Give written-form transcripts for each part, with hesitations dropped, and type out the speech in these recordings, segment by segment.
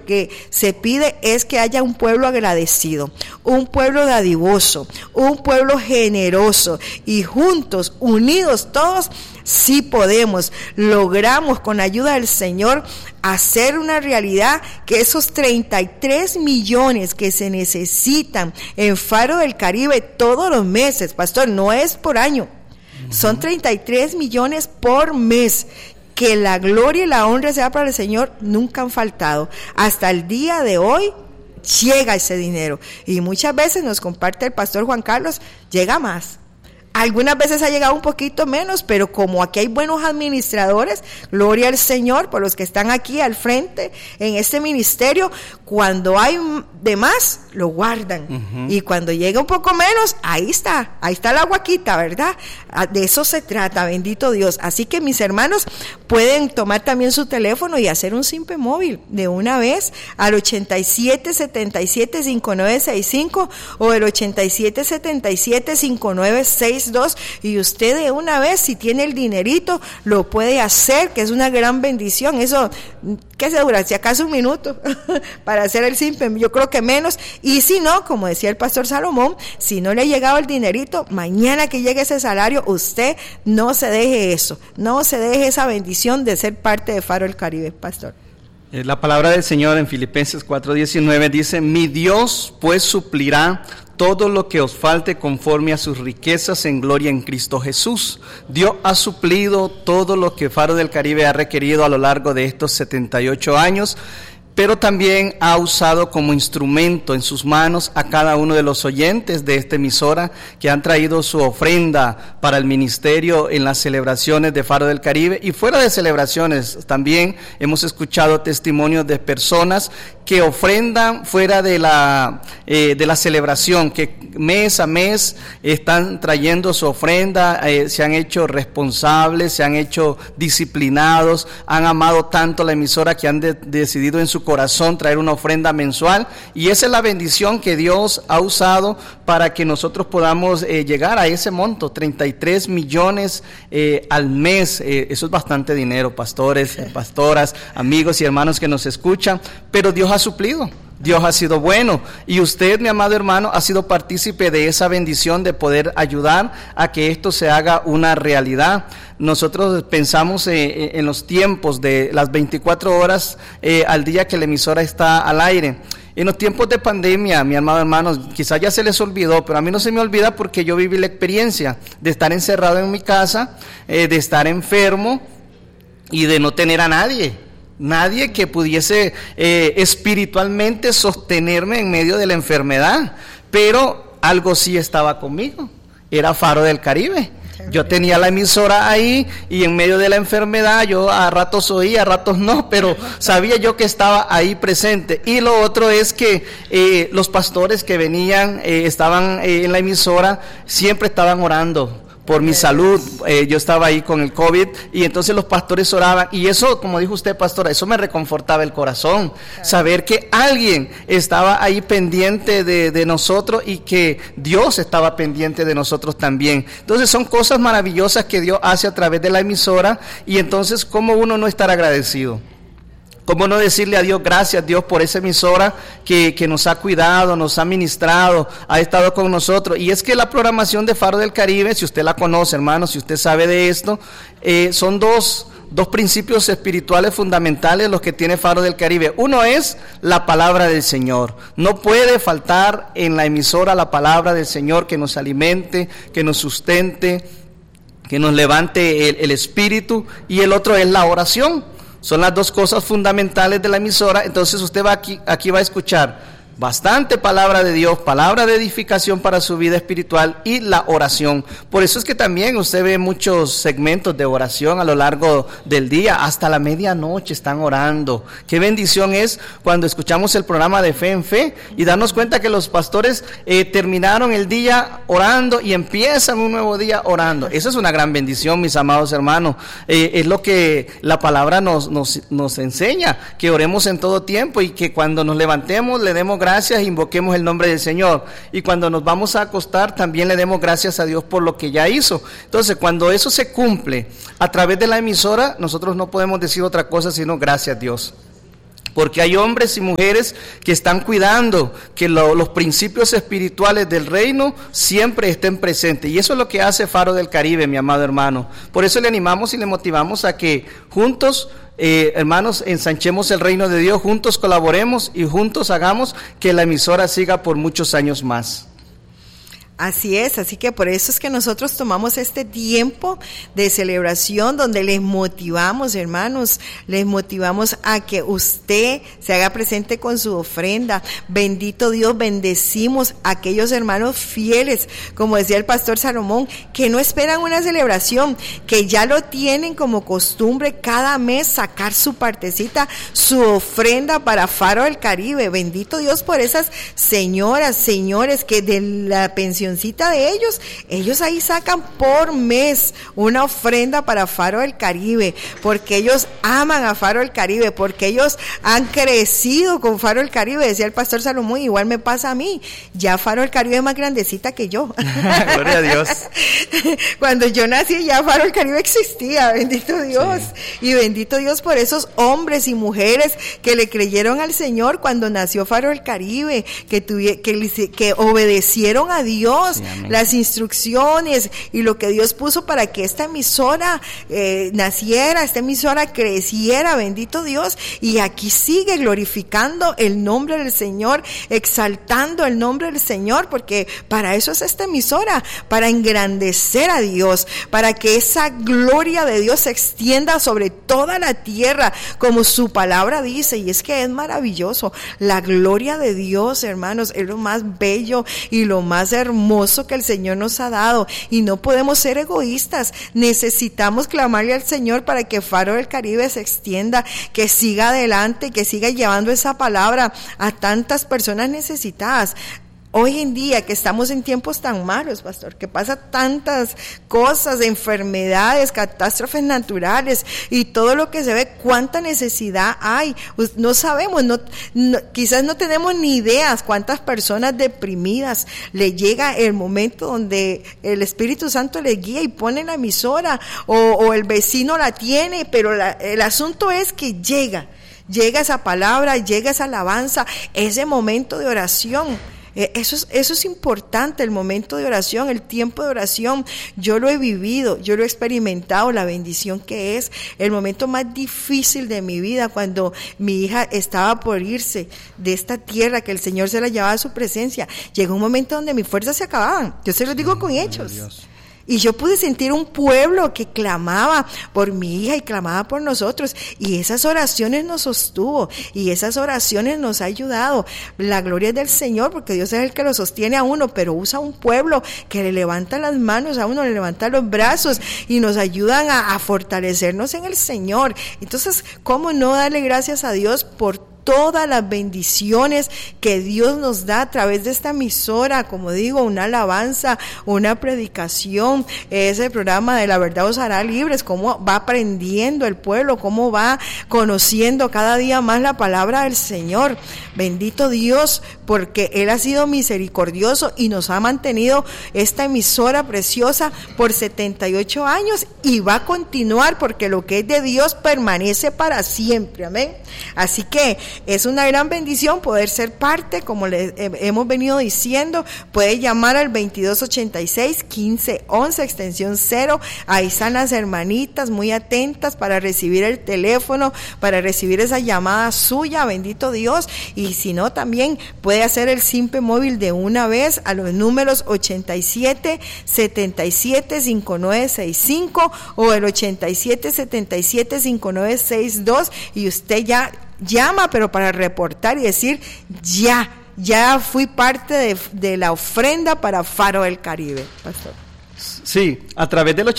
que se pide es que haya un pueblo agradecido, un pueblo dadivoso, un pueblo generoso, y juntos, unidos todos, sí podemos, logramos con ayuda del Señor hacer una realidad que esos 33 millones que se necesitan en Faro del Caribe todos los meses, pastor, no es por año, son 33 millones por mes. Que la gloria y la honra sea para el Señor, nunca han faltado. Hasta el día de hoy llega ese dinero. Y muchas veces nos comparte el pastor Juan Carlos, llega más. Algunas veces ha llegado un poquito menos, pero como aquí hay buenos administradores, gloria al Señor por los que están aquí al frente en este ministerio, cuando hay de más, lo guardan. Y cuando llega un poco menos, ahí está la guaquita, ¿verdad? De eso se trata, bendito Dios. Así que mis hermanos pueden tomar también su teléfono y hacer un simple móvil de una vez al 8777-5965 o el 8777-5962, y usted de una vez, si tiene el dinerito, lo puede hacer, que es una gran bendición. Eso, ¿qué se dura? Si acaso un minuto para hacer el simple, yo creo que menos. Y si no, como decía el pastor Salomón, si no le ha llegado el dinerito, mañana que llegue ese salario, usted no se deje eso, no se deje esa bendición de ser parte de Faro del Caribe, pastor. La palabra del Señor en Filipenses 4:19 dice: mi Dios pues suplirá todo lo que os falte conforme a sus riquezas en gloria en Cristo Jesús. Dios ha suplido todo lo que Faro del Caribe ha requerido a lo largo de estos 78 años, pero también ha usado como instrumento en sus manos a cada uno de los oyentes de esta emisora que han traído su ofrenda para el ministerio en las celebraciones de Faro del Caribe. Y fuera de celebraciones también hemos escuchado testimonios de personas que ofrendan fuera de la celebración, que mes a mes están trayendo su ofrenda, se han hecho responsables, se han hecho disciplinados, han amado tanto la emisora que han decidido en su corazón traer una ofrenda mensual, y esa es la bendición que Dios ha usado para que nosotros podamos llegar a ese monto, 33 millones al mes. Eso es bastante dinero, pastores, pastoras, amigos y hermanos que nos escuchan, pero Dios ha suplido. Dios ha sido bueno, y usted, mi amado hermano, ha sido partícipe de esa bendición de poder ayudar a que esto se haga una realidad. Nosotros pensamos en los tiempos de las 24 horas al día que la emisora está al aire. En los tiempos de pandemia, mi amado hermano, quizás ya se les olvidó, pero a mí no se me olvida porque yo viví la experiencia de estar encerrado en mi casa, de estar enfermo y de no tener a nadie que pudiese espiritualmente sostenerme en medio de la enfermedad, pero algo sí estaba conmigo, era Faro del Caribe. Yo tenía la emisora ahí, y en medio de la enfermedad yo a ratos oía, a ratos no, pero sabía yo que estaba ahí presente. Y lo otro es que los pastores que venían, estaban en la emisora, siempre estaban orando por mi salud. Yo estaba ahí con el COVID, y entonces los pastores oraban, y eso, como dijo usted, pastora, eso me reconfortaba el corazón, saber que alguien estaba ahí pendiente de nosotros, y que Dios estaba pendiente de nosotros también. Entonces son cosas maravillosas que Dios hace a través de la emisora, y entonces ¿cómo uno no estar agradecido? ¿Cómo no decirle a Dios gracias, Dios, por esa emisora que nos ha cuidado, nos ha ministrado, ha estado con nosotros? Y es que la programación de Faro del Caribe, si usted la conoce, hermano, si usted sabe de esto, son dos principios espirituales fundamentales los que tiene Faro del Caribe. Uno es la palabra del Señor. No puede faltar en la emisora la palabra del Señor que nos alimente, que nos sustente, que nos levante el espíritu. Y el otro es la oración. Son las dos cosas fundamentales de la emisora. Entonces usted va aquí va a escuchar bastante palabra de Dios, palabra de edificación para su vida espiritual, y la oración. Por eso es que también usted ve muchos segmentos de oración a lo largo del día, hasta la medianoche están orando. Qué bendición es cuando escuchamos el programa de Fe en Fe y darnos cuenta que los pastores terminaron el día orando y empiezan un nuevo día orando. Eso es una gran bendición, mis amados hermanos. Es lo que la palabra nos enseña, que oremos en todo tiempo, y que cuando nos levantemos le demos gracias e invoquemos el nombre del Señor, y cuando nos vamos a acostar también le demos gracias a Dios por lo que ya hizo. Entonces, cuando eso se cumple a través de la emisora, nosotros no podemos decir otra cosa sino gracias, Dios. Porque hay hombres y mujeres que están cuidando que los principios espirituales del reino siempre estén presentes. Y eso es lo que hace Faro del Caribe, mi amado hermano. Por eso le animamos y le motivamos a que juntos, hermanos, ensanchemos el reino de Dios, juntos colaboremos y juntos hagamos que la emisora siga por muchos años más. Así es, así que por eso es que nosotros tomamos este tiempo de celebración donde les motivamos, hermanos, les motivamos a que usted se haga presente con su ofrenda. Bendito Dios, bendecimos a aquellos hermanos fieles, como decía el pastor Salomón, que no esperan una celebración, que ya lo tienen como costumbre cada mes sacar su partecita, su ofrenda para Faro del Caribe. Bendito Dios por esas señoras, señores que de la pensión de ellos ahí sacan por mes una ofrenda para Faro del Caribe, porque ellos aman a Faro del Caribe, porque ellos han crecido con Faro del Caribe. Decía el pastor Salomón, igual me pasa a mí, ya Faro del Caribe es más grandecita que yo. Gloria a Dios. Cuando yo nací ya Faro del Caribe existía, bendito Dios. Sí. Y bendito Dios por esos hombres y mujeres que le creyeron al Señor cuando nació Faro del Caribe, que obedecieron a Dios. Sí, las instrucciones y lo que Dios puso para que esta emisora naciera, esta emisora creciera, bendito Dios, y aquí sigue glorificando el nombre del Señor, exaltando el nombre del Señor, porque para eso es esta emisora, para engrandecer a Dios, para que esa gloria de Dios se extienda sobre toda la tierra, como su palabra dice. Y es que es maravilloso, la gloria de Dios, hermanos, es lo más bello y lo más hermoso que el Señor nos ha dado, y no podemos ser egoístas. Necesitamos clamarle al Señor para que Faro del Caribe se extienda, que siga adelante, que siga llevando esa palabra a tantas personas necesitadas. Hoy en día que estamos en tiempos tan malos, pastor, que pasa tantas cosas, enfermedades, catástrofes naturales y todo lo que se ve, cuánta necesidad hay. No sabemos, quizás no tenemos ni ideas cuántas personas deprimidas le llega el momento donde el Espíritu Santo les guía y pone la emisora, o el vecino la tiene, pero el asunto es que llega esa palabra, llega esa alabanza, ese momento de oración. Eso es importante, el momento de oración, el tiempo de oración. Yo lo he vivido, yo lo he experimentado, la bendición que es. El momento más difícil de mi vida, cuando mi hija estaba por irse de esta tierra, que el Señor se la llevaba a su presencia, llegó un momento donde mis fuerzas se acababan. Yo se los digo con hechos. Y yo pude sentir un pueblo que clamaba por mi hija y clamaba por nosotros. Y esas oraciones nos sostuvo. Y esas oraciones nos ha ayudado. La gloria es del Señor, porque Dios es el que lo sostiene a uno, pero usa un pueblo que le levanta las manos a uno, le levanta los brazos y nos ayudan a fortalecernos en el Señor. Entonces, ¿cómo no darle gracias a Dios por todas las bendiciones que Dios nos da a través de esta emisora? Como digo, una alabanza, una predicación, ese programa de La Verdad os hará libres, cómo va aprendiendo el pueblo, cómo va conociendo cada día más la palabra del Señor. Bendito Dios, porque Él ha sido misericordioso y nos ha mantenido esta emisora preciosa por 78 años y va a continuar, porque lo que es de Dios permanece para siempre. Amén. Así que es una gran bendición poder ser parte, como les hemos venido diciendo. Puede llamar al 2286-1511, extensión 0. Ahí están las hermanitas muy atentas para recibir el teléfono, para recibir esa llamada suya, bendito Dios. Y si no, también puede hacer el simple móvil de una vez a los números 87-77-5965 o el 87-77-5962, y usted ya llama, pero para reportar y decir, ya fui parte de la ofrenda para Faro del Caribe, pastor. Sí, a través del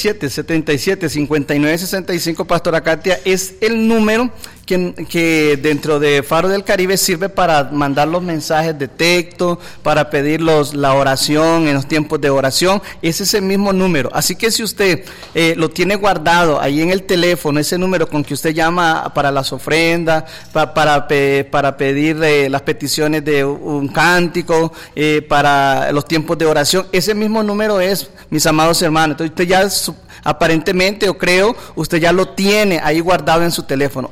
87-77-5965, pastora Katia, es el número que dentro de Faro del Caribe sirve para mandar los mensajes de texto, para pedir la oración en los tiempos de oración. Ese es el mismo número. Así que si usted lo tiene guardado ahí en el teléfono, ese número con que usted llama para las ofrendas, para pedir las peticiones de un cántico, para los tiempos de oración, ese mismo número es, mis amados hermanos. Entonces usted ya aparentemente, o creo, usted ya lo tiene ahí guardado en su teléfono. A través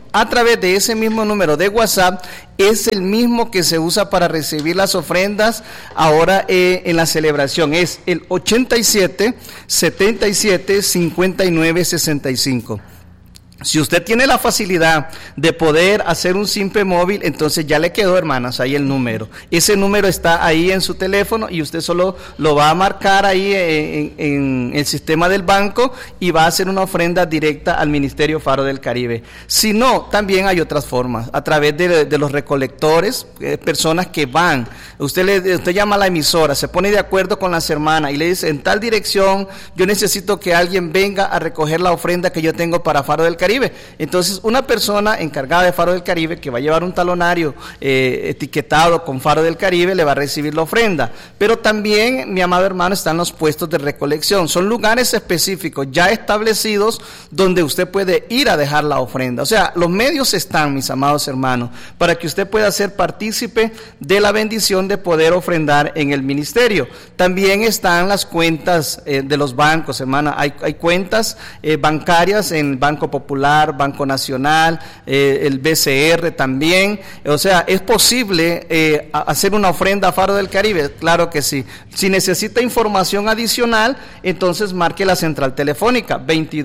través de ese mismo número de WhatsApp es el mismo que se usa para recibir las ofrendas ahora en la celebración. Es el 87 77 59 65. Si usted tiene la facilidad de poder hacer un simple móvil, entonces ya le quedó, hermanas, ahí el número. Ese número está ahí en su teléfono y usted solo lo va a marcar ahí en el sistema del banco y va a hacer una ofrenda directa al Ministerio Faro del Caribe. Si no, también hay otras formas, a través de los recolectores, personas que van. Usted llama a la emisora, se pone de acuerdo con las hermanas y le dice, en tal dirección, yo necesito que alguien venga a recoger la ofrenda que yo tengo para Faro del Caribe. Entonces, una persona encargada de Faro del Caribe que va a llevar un talonario etiquetado con Faro del Caribe le va a recibir la ofrenda. Pero también, mi amado hermano, están los puestos de recolección. Son lugares específicos ya establecidos donde usted puede ir a dejar la ofrenda. O sea, los medios están, mis amados hermanos, para que usted pueda ser partícipe de la bendición de poder ofrendar en el ministerio. También están las cuentas de los bancos, hermana. Hay cuentas bancarias en Banco Popular, Banco Nacional, el BCR también. O sea, ¿es posible hacer una ofrenda a Faro del Caribe? Claro que sí. Si necesita información adicional, entonces marque la central telefónica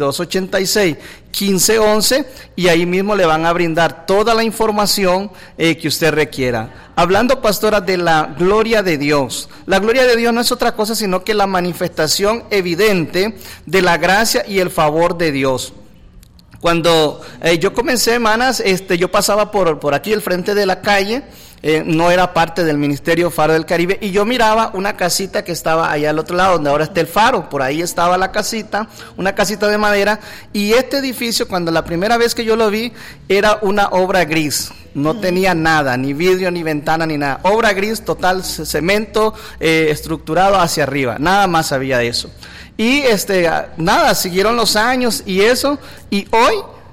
2286-1511 y ahí mismo le van a brindar toda la información que usted requiera. Hablando, pastora, de la gloria de Dios. La gloria de Dios no es otra cosa sino que la manifestación evidente de la gracia y el favor de Dios. Cuando yo comencé, hermanas, yo pasaba por aquí, el frente de la calle, no era parte del Ministerio Faro del Caribe, y yo miraba una casita que estaba allá al otro lado, donde ahora está el faro. Por ahí estaba la casita, una casita de madera, y este edificio, cuando la primera vez que yo lo vi, era una obra gris. No tenía nada, ni vidrio, ni ventana, ni nada. Obra gris total, cemento estructurado hacia arriba, nada más había de eso. Y nada, siguieron los años y eso, y hoy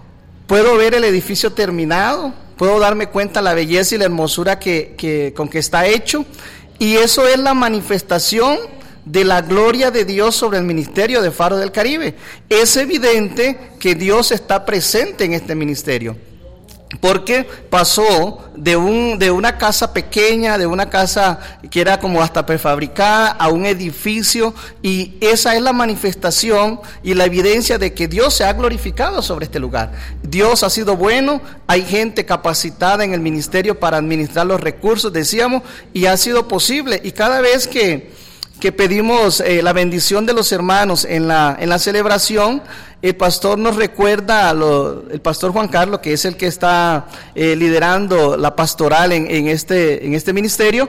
puedo ver el edificio terminado, puedo darme cuenta la belleza y la hermosura con que está hecho, y eso es la manifestación de la gloria de Dios sobre el ministerio de Faro del Caribe. Es evidente que Dios está presente en este ministerio, porque pasó de una casa pequeña, de una casa que era como hasta prefabricada, a un edificio, y esa es la manifestación y la evidencia de que Dios se ha glorificado sobre este lugar. Dios ha sido bueno, hay gente capacitada en el ministerio para administrar los recursos, decíamos, y ha sido posible. Y cada vez que pedimos la bendición de los hermanos en la celebración, el pastor nos recuerda, el pastor Juan Carlos, que es el que está liderando la pastoral en este ministerio,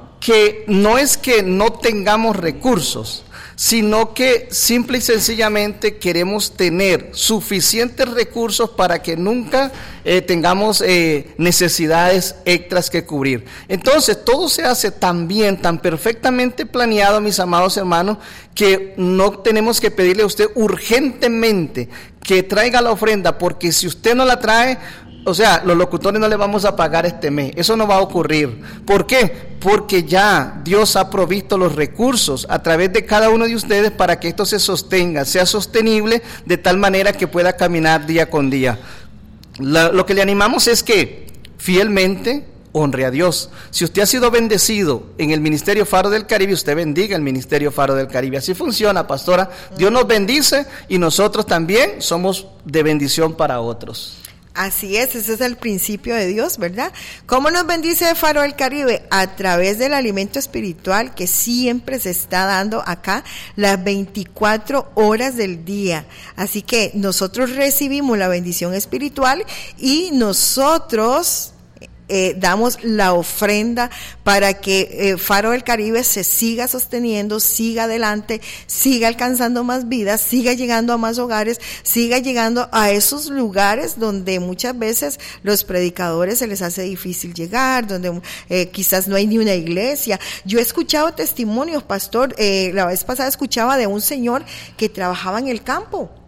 que no es que no tengamos recursos, sino que simple y sencillamente queremos tener suficientes recursos para que nunca tengamos necesidades extras que cubrir. Entonces, todo se hace tan bien, tan perfectamente planeado, mis amados hermanos, que no tenemos que pedirle a usted urgentemente que traiga la ofrenda, porque si usted no la trae, o sea, los locutores no le vamos a pagar este mes. Eso no va a ocurrir. ¿Por qué? Porque ya Dios ha provisto los recursos a través de cada uno de ustedes para que esto se sostenga, sea sostenible, de tal manera que pueda caminar día con día. Lo que le animamos es que fielmente honre a Dios. Si usted ha sido bendecido en el Ministerio Faro del Caribe, usted bendiga el Ministerio Faro del Caribe. Así funciona, pastora. Dios nos bendice y nosotros también somos de bendición para otros. Así es, ese es el principio de Dios, ¿verdad? ¿Cómo nos bendice Faro del Caribe? A través del alimento espiritual que siempre se está dando acá las 24 horas del día. Así que nosotros recibimos la bendición espiritual y nosotros damos la ofrenda para que Faro del Caribe se siga sosteniendo, siga adelante, siga alcanzando más vidas, siga llegando a más hogares, siga llegando a esos lugares donde muchas veces los predicadores se les hace difícil llegar, donde quizás no hay ni una iglesia. Yo he escuchado testimonios, pastor, la vez pasada escuchaba de un señor que trabajaba en el campo.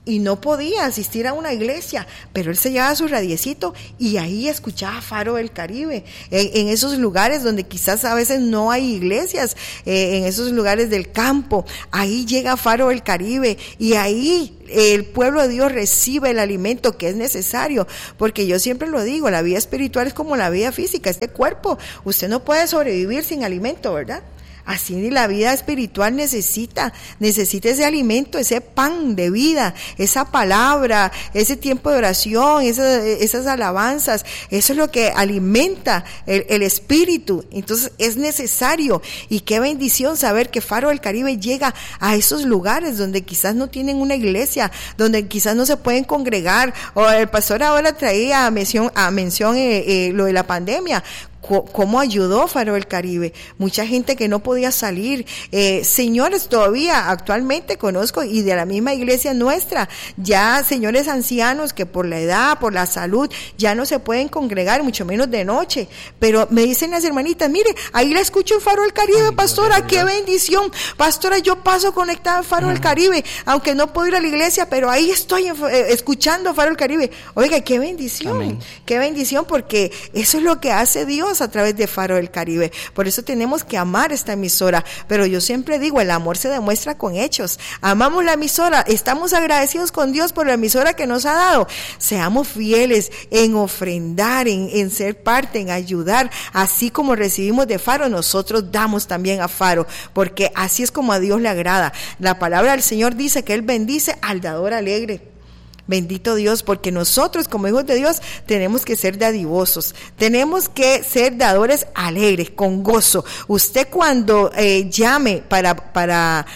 y no podía asistir a una iglesia, pero él se llevaba su radiecito y ahí escuchaba Faro del Caribe, en esos lugares donde quizás a veces no hay iglesias, en esos lugares del campo, ahí llega Faro del Caribe y ahí el pueblo de Dios recibe el alimento que es necesario, porque yo siempre lo digo, la vida espiritual es como la vida física, este cuerpo, usted no puede sobrevivir sin alimento, ¿verdad? Así la vida espiritual necesita ese alimento, ese pan de vida, esa palabra, ese tiempo de oración, esas alabanzas, eso es lo que alimenta el espíritu. Entonces es necesario, y qué bendición saber que Faro del Caribe llega a esos lugares donde quizás no tienen una iglesia, donde quizás no se pueden congregar, o el pastor ahora traía a mención lo de la pandemia. ¿Cómo ayudó Faro del Caribe? Mucha gente que no podía salir, señores todavía actualmente conozco, y de la misma iglesia nuestra, ya señores ancianos que por la edad, por la salud, ya no se pueden congregar, mucho menos de noche, pero me dicen las hermanitas, mire, ahí la escucho en Faro del Caribe, pastora, qué bendición, pastora, yo paso conectada en Faro del Caribe, aunque no puedo ir a la iglesia, pero ahí estoy escuchando Faro del Caribe. Oiga, qué bendición. Amén. Qué bendición, porque eso es lo que hace Dios a través de Faro del Caribe. Por eso tenemos que amar esta emisora, pero yo siempre digo, el amor se demuestra con hechos. Amamos la emisora, estamos agradecidos con Dios por la emisora que nos ha dado. Seamos fieles en ofrendar, en ser parte, en ayudar, así como recibimos de Faro, nosotros damos también a Faro, porque así es como a Dios le agrada. La palabra del Señor dice que Él bendice al dador alegre. Bendito Dios, porque nosotros como hijos de Dios tenemos que ser dadivosos, tenemos que ser dadores alegres, con gozo. Usted cuando llame para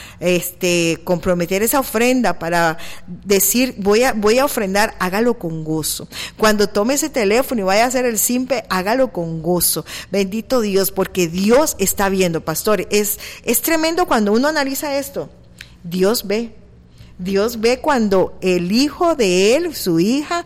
comprometer esa ofrenda, para decir voy a ofrendar, hágalo con gozo. Cuando tome ese teléfono y vaya a hacer el simpe, hágalo con gozo. Bendito Dios, porque Dios está viendo, pastor. Es tremendo cuando uno analiza esto. Dios ve cuando el hijo de él, su hija,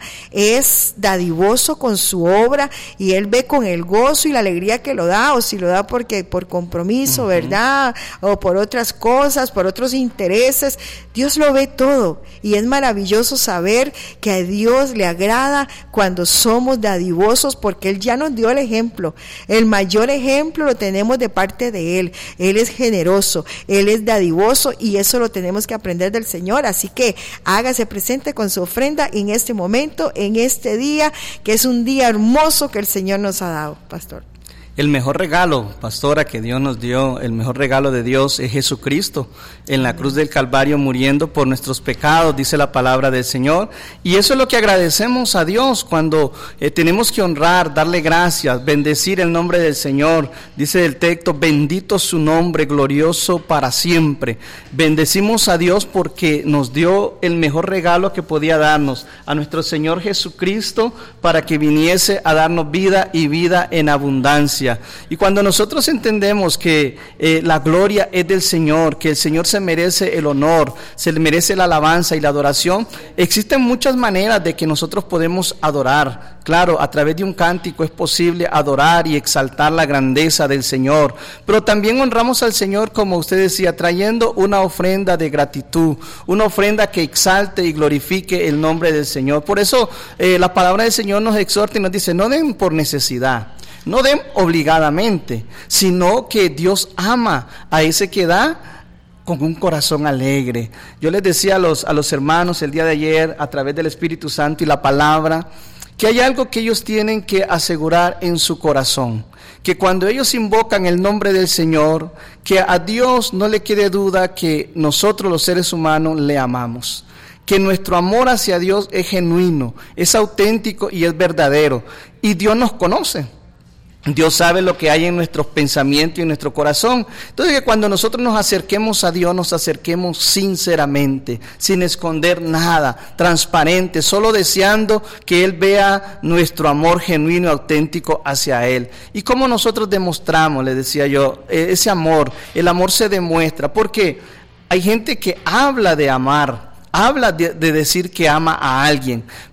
es dadivoso con su obra, y él ve con el gozo y la alegría que lo da, o si lo da porque por compromiso, ¿verdad? O por otras cosas, por otros intereses. Dios lo ve todo, y es maravilloso saber que a Dios le agrada cuando somos dadivosos, porque Él ya nos dio el ejemplo. El mayor ejemplo lo tenemos de parte de Él. Él es generoso, Él es dadivoso, y eso lo tenemos que aprender del Señor. Así que hágase presente con su ofrenda en este momento, en este día, que es un día hermoso que el Señor nos ha dado, pastor. El mejor regalo, pastora, que Dios nos dio, el mejor regalo de Dios es Jesucristo, en la cruz del Calvario muriendo por nuestros pecados, dice la palabra del Señor. Y eso es lo que agradecemos a Dios cuando tenemos que honrar, darle gracias, bendecir el nombre del Señor. Dice el texto, bendito su nombre, glorioso para siempre. Bendecimos a Dios porque nos dio el mejor regalo que podía darnos, a nuestro Señor Jesucristo, para que viniese a darnos vida y vida en abundancia. Y cuando nosotros entendemos que la gloria es del Señor, que el Señor se merece el honor, se le merece la alabanza y la adoración, existen muchas maneras de que nosotros podemos adorar. Claro, a través de un cántico es posible adorar y exaltar la grandeza del Señor, pero también honramos al Señor, como usted decía, trayendo una ofrenda de gratitud, una ofrenda que exalte y glorifique el nombre del Señor. Por eso la palabra del Señor nos exhorta y nos dice, no den por necesidad, no den obligadamente, sino que Dios ama a ese que da con un corazón alegre. Yo les decía a los hermanos el día de ayer, a través del Espíritu Santo y la palabra, que hay algo que ellos tienen que asegurar en su corazón, que cuando ellos invocan el nombre del Señor, que a Dios no le quede duda que nosotros los seres humanos le amamos, que nuestro amor hacia Dios es genuino, es auténtico y es verdadero, y Dios nos conoce. Dios sabe lo que hay en nuestros pensamientos y en nuestro corazón. Entonces, que cuando nosotros nos acerquemos a Dios, nos acerquemos sinceramente, sin esconder nada, transparente, solo deseando que Él vea nuestro amor genuino y auténtico hacia Él. ¿Y cómo nosotros demostramos, le decía yo, ese amor? El amor se demuestra porque hay gente que habla de amar, habla de decir que ama a alguien,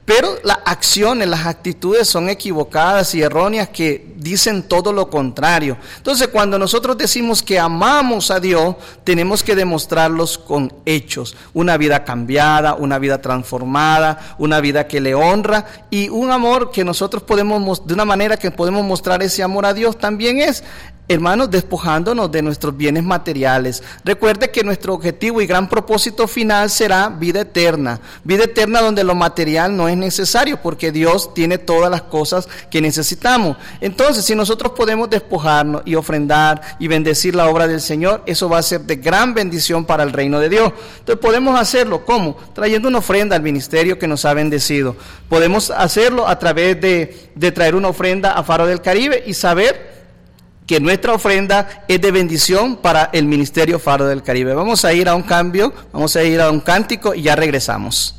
pero las acciones, las actitudes son equivocadas y erróneas que dicen todo lo contrario. Entonces, cuando nosotros decimos que amamos a Dios, tenemos que demostrarlos con hechos. Una vida cambiada, una vida transformada, una vida que le honra, y un amor que nosotros podemos, de una manera que podemos mostrar ese amor a Dios también es, hermanos, despojándonos de nuestros bienes materiales. Recuerde que nuestro objetivo y gran propósito final será vida eterna donde lo material no es necesario, porque Dios tiene todas las cosas que necesitamos. Entonces, si nosotros podemos despojarnos y ofrendar y bendecir la obra del Señor, eso va a ser de gran bendición para el reino de Dios. Entonces, podemos hacerlo, ¿cómo? Trayendo una ofrenda al ministerio que nos ha bendecido. Podemos hacerlo a través de traer una ofrenda a Faro del Caribe y saber que nuestra ofrenda es de bendición para el ministerio Faro del Caribe. Vamos a ir a un cambio, vamos a ir a un cántico y ya regresamos.